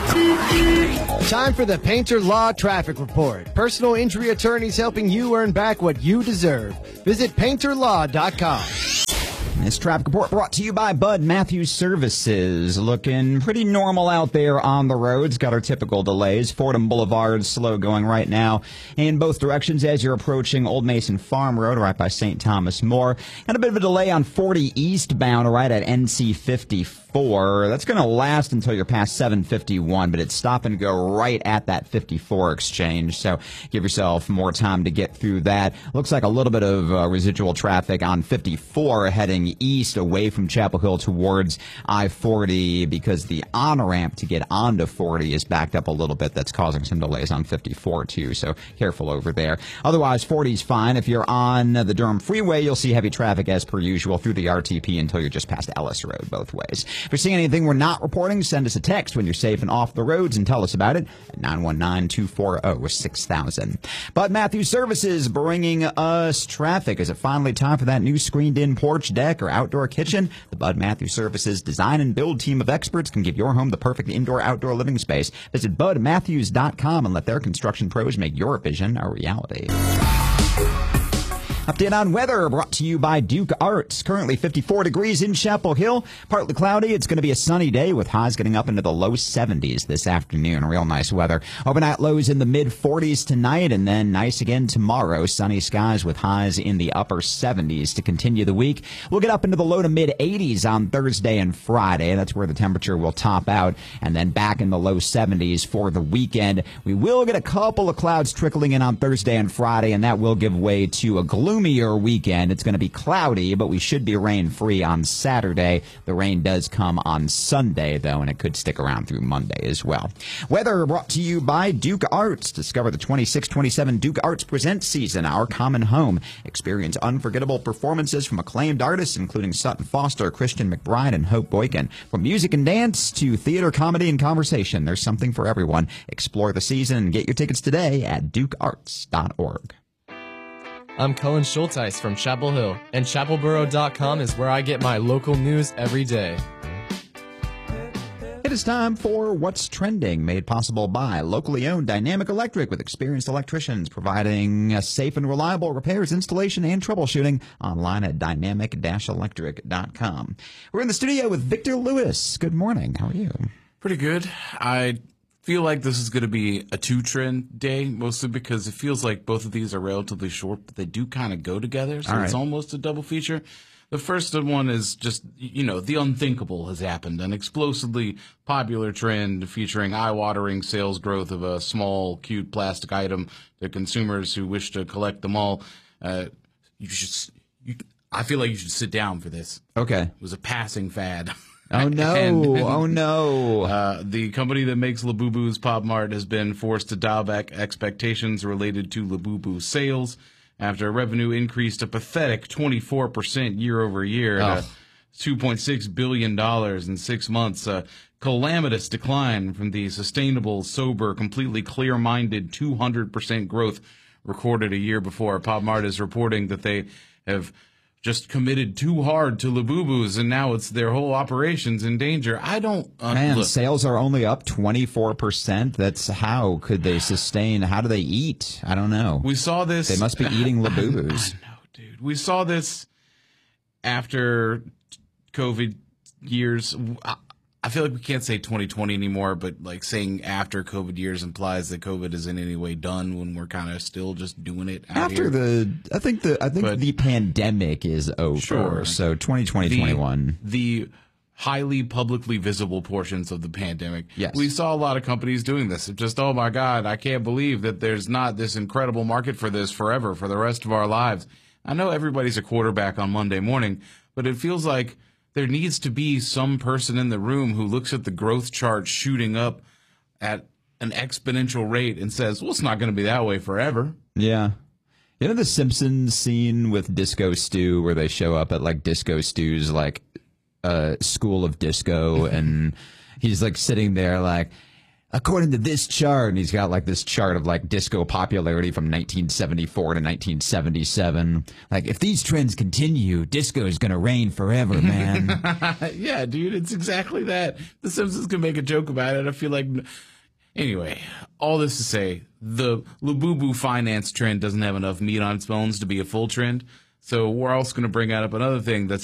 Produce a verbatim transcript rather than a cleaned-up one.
Time for the Painter Law Traffic Report. Personal injury attorneys helping you earn back what you deserve. Visit painter law dot com. This traffic report brought to you by Bud Matthews Services. Looking pretty normal out there on the roads. Got our typical delays. Fordham Boulevard slow going right now in both directions as you're approaching Old Mason Farm Road right by Saint Thomas More. And a bit of a delay on forty eastbound right at N C fifty-four. That's going to last until you're past seven fifty-one, but it's stop and go right at that fifty-four exchange. So give yourself more time to get through that. Looks like a little bit of uh, residual traffic on fifty-four heading east away from Chapel Hill towards I forty because the on-ramp to get onto forty is backed up a little bit. That's causing some delays on fifty-four too, so careful over there. Otherwise, forty's fine. If you're on the Durham Freeway, you'll see heavy traffic as per usual through the R T P until you're just past Ellis Road both ways. If you're seeing anything we're not reporting, send us a text when you're safe and off the roads and tell us about it at nine one nine, two four zero, six thousand. Bud Matthews Services bringing us traffic. Is it finally time for that new screened-in porch deck or outdoor kitchen? The Bud Matthews Services design and build team of experts can give your home the perfect indoor-outdoor living space. Visit bud matthews dot com and let their construction pros make your vision a reality. Update on weather brought to you by Duke Arts. Currently fifty-four degrees in Chapel Hill. Partly cloudy. It's going to be a sunny day with highs getting up into the low seventies this afternoon. Real nice weather. Overnight lows in the mid forties tonight and then nice again tomorrow. Sunny skies with highs in the upper seventies to continue the week. We'll get up into the low to mid eighties on Thursday and Friday. That's where the temperature will top out and then back in the low seventies for the weekend. We will get a couple of clouds trickling in on Thursday and Friday, and that will give way to a gloomier weekend. It's going to be cloudy, but we should be rain-free on Saturday. The rain does come on Sunday, though, and it could stick around through Monday as well. Weather brought to you by Duke Arts. Discover the twenty-six twenty-seven Duke Arts Presents season, Our Common Home. Experience unforgettable performances from acclaimed artists, including Sutton Foster, Christian McBride, and Hope Boykin. From music and dance to theater, comedy, and conversation, there's something for everyone. Explore the season and get your tickets today at duke arts dot org. I'm Cullen Schulteis from Chapel Hill, and chapel borough dot com is where I get my local news every day. It is time for What's Trending, made possible by locally owned Dynamic Electric with experienced electricians providing safe and reliable repairs, installation, and troubleshooting online at dynamic electric dot com. We're in the studio with Victor Lewis. Good morning. How are you? Pretty good. I feel like this is going to be a two-trend day, mostly because it feels like both of these are relatively short, but they do kind of go together, so All it's right. almost a double feature. The first one is just, you know, the unthinkable has happened. An explosively popular trend featuring eye-watering sales growth of a small, cute plastic item to consumers who wish to collect them all. Uh, you should, you, I feel like you should sit down for this. Okay. It was a passing fad. Oh, no. and, and, oh, no. Uh, the company that makes Labubu's Pop Mart has been forced to dial back expectations related to Labubu sales after revenue increased a pathetic twenty-four percent year over year Oh. to two point six billion dollars in six months. A calamitous decline from the sustainable, sober, completely clear-minded two hundred percent growth recorded a year before. Pop Mart is reporting that they have just committed too hard to Labubu's, and now it's their whole operations in danger. I don't... Uh, Man, look, sales are only up twenty-four percent. That's how could they sustain? How do they eat? I don't know. we saw this... They must be eating Labubu's. I know, dude. We saw this after COVID years. I, I feel like we can't say twenty twenty anymore, but like saying after COVID years implies that COVID is in any way done when we're kind of still just doing it out After here. the, I think the, I think But- the pandemic is over. Sure. So twenty twenty, the, twenty-one. the highly publicly visible portions of the pandemic. Yes. We saw a lot of companies doing this. It just, oh my God, I can't believe that there's not this incredible market for this forever, for the rest of our lives. I know everybody's a quarterback on Monday morning, but it feels like there needs to be some person in the room who looks at the growth chart shooting up at an exponential rate and says, well, it's not going to be that way forever. Yeah. You know the Simpsons scene with Disco Stew where they show up at like Disco Stew's like uh, school of disco and he's like sitting there like, according to this chart, and he's got like this chart of like disco popularity from nineteen seventy-four to nineteen seventy-seven. Like, if these trends continue, disco is going to reign forever, man. Yeah, dude, it's exactly that. The Simpsons can make a joke about it. I feel like... Anyway, all this to say, the Labubu finance trend doesn't have enough meat on its bones to be a full trend. So we're also going to bring out up another thing that's